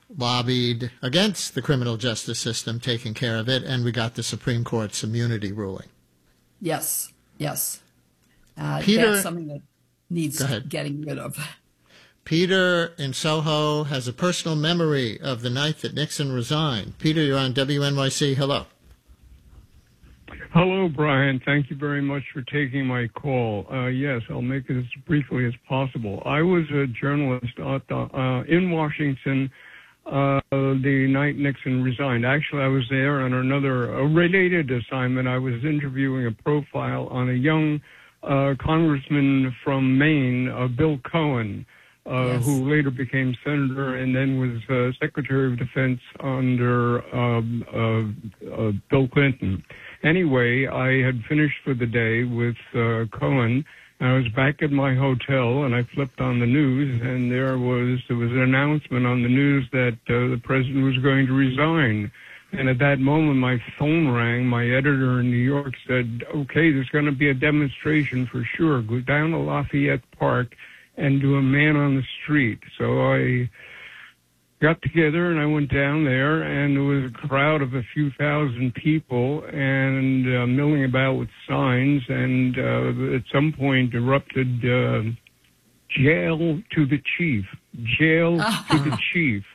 lobbied against the criminal justice system taking care of it, and we got the Supreme Court's immunity ruling. Yes, yes. Peter, that's something that needs getting rid of. Peter in Soho has a personal memory of the night that Nixon resigned. Peter, you're on WNYC. Hello. Hello, Brian. Thank you very much for taking my call. Yes, I'll make it as briefly as possible. I was a journalist in Washington the night Nixon resigned. Actually, I was there on a related assignment. I was interviewing a profile on a young congressman from Maine, Bill Cohen, who later became senator and then was Secretary of Defense under Bill Clinton. Anyway, I had finished for the day with Cohen. I was back at my hotel, and I flipped on the news, and there was an announcement on the news that the president was going to resign. And at that moment, my phone rang. My editor in New York said, okay, there's going to be a demonstration for sure. Go down to Lafayette Park and do a man on the street. So I got together and I went down there, and there was a crowd of a few thousand people and milling about with signs, and at some point erupted jail to the chief, jail to the chief.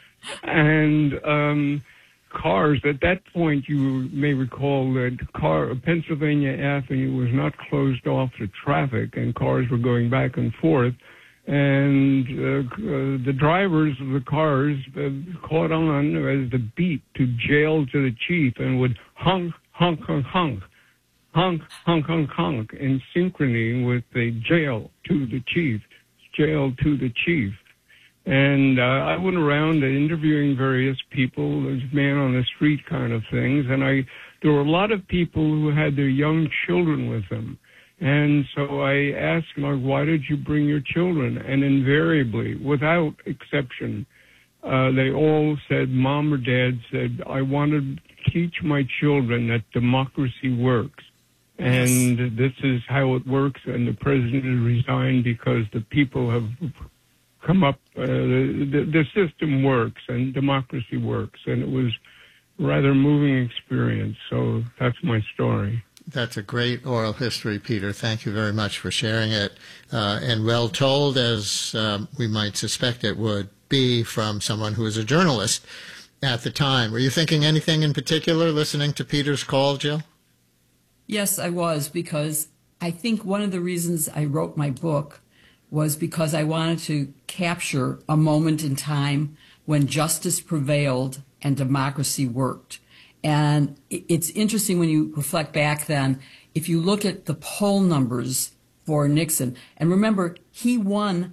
And cars, at that point, you may recall that Pennsylvania Avenue was not closed off to traffic, and cars were going back and forth. And the drivers of the cars caught on as the beat to jail to the chief and would honk, honk, honk, honk, honk, honk, honk, honk, in synchrony with the jail to the chief, jail to the chief. And I went around interviewing various people, as man on the street kind of things, and there were a lot of people who had their young children with them. And so I asked them, why did you bring your children? And invariably, without exception, they all said, Mom or Dad said, I wanted to teach my children that democracy works. And this is how it works, and the president has resigned because the people have come up, the system works and democracy works. And it was a rather moving experience. So that's my story. That's a great oral history, Peter. Thank you very much for sharing it. And well told, as we might suspect it would be from someone who was a journalist at the time. Were you thinking anything in particular listening to Peter's call, Jill? Yes, I was, because I think one of the reasons I wrote my book was because I wanted to capture a moment in time when justice prevailed and democracy worked. And it's interesting when you reflect back then, if you look at the poll numbers for Nixon, and remember, he won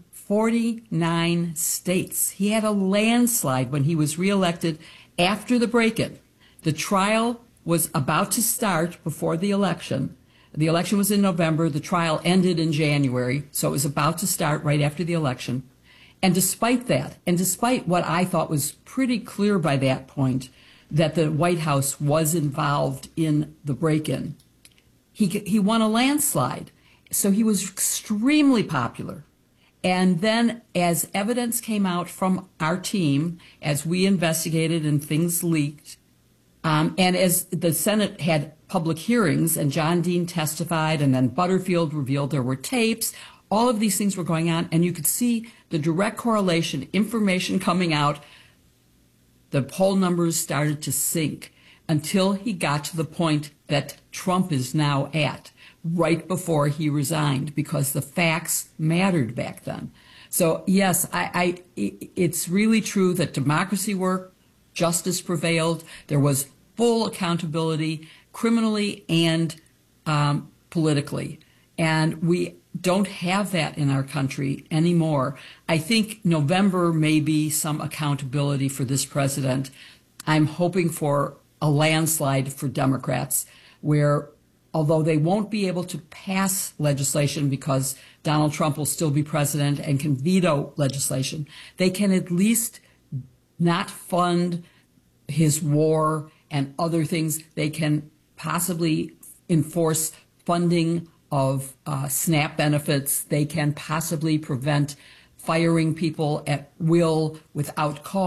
49 states. He had a landslide when he was reelected after the break-in. The trial was about to start before the election. The election was in November. The trial ended in January, so it was about to start right after the election. And despite that, and despite what I thought was pretty clear by that point, that the White House was involved in the break-in, he won a landslide. So he was extremely popular. And then as evidence came out from our team, as we investigated and things leaked, and as the Senate had public hearings and John Dean testified and then Butterfield revealed there were tapes, all of these things were going on, and you could see the direct correlation, information coming out. The poll numbers started to sink until he got to the point that Trump is now at, right before he resigned, because the facts mattered back then. So, yes, it's really true that democracy worked, justice prevailed, there was full accountability criminally and politically. And we don't have that in our country anymore. I think November may be some accountability for this president. I'm hoping for a landslide for Democrats where, although they won't be able to pass legislation because Donald Trump will still be president and can veto legislation, they can at least not fund his war and other things. They can possibly enforce funding of SNAP benefits. They can possibly prevent firing people at will without cause.